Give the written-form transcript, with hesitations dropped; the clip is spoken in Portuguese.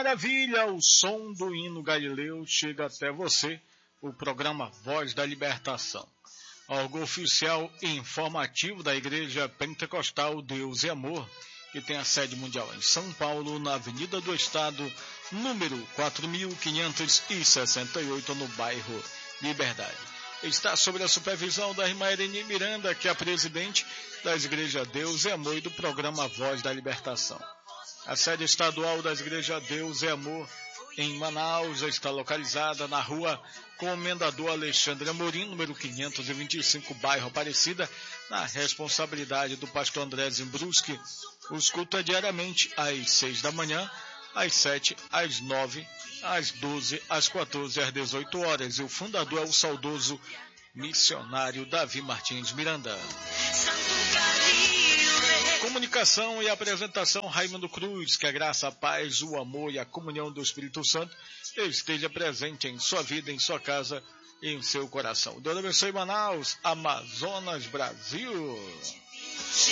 maravilha, o som do hino Galileu chega até você, o programa Voz da Libertação. Órgão oficial e informativo da Igreja Pentecostal Deus e Amor, que tem a sede mundial em São Paulo, na Avenida do Estado, número 4568, no bairro Liberdade. Está sob a supervisão da irmã Irene Miranda, que é a presidente das Igrejas Deus e Amor e do programa Voz da Libertação. A sede estadual das Igrejas Deus e Amor em Manaus está localizada na rua Comendador Alexandre Amorim, número 525, bairro Aparecida, na responsabilidade do pastor André Zimbruski. Os cultos é diariamente às 6 da manhã, às 7, às 9, às 12, às 14 e às 18 horas. E o fundador é o saudoso missionário Davi Martins Miranda. Comunicação e apresentação Raimundo Cruz, que a graça, a paz, o amor e a comunhão do Espírito Santo esteja presente em sua vida, em sua casa e em seu coração. Deus abençoe Manaus, Amazonas, Brasil.